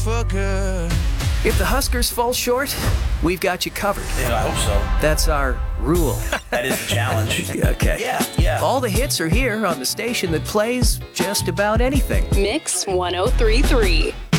for good. If the Huskers fall short, we've got you covered. Yeah, I hope so. That's our rule. That is the challenge. Okay. Yeah. All the hits are here on the station that plays just about anything. Mix 1033.